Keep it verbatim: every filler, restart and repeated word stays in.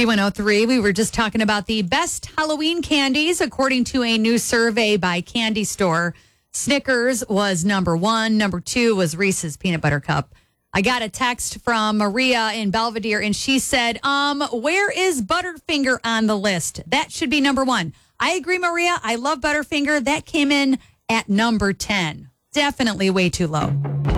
B one oh three, we were just talking about the best Halloween candies according to a new survey by Candy Store. Snickers was number one. Number two was Reese's Peanut Butter Cup. I got a text from Maria in Belvedere, and she said, um, where is Butterfinger on the list? That should be number one. I agree, Maria. I love Butterfinger. That came in at number ten. Definitely way too low.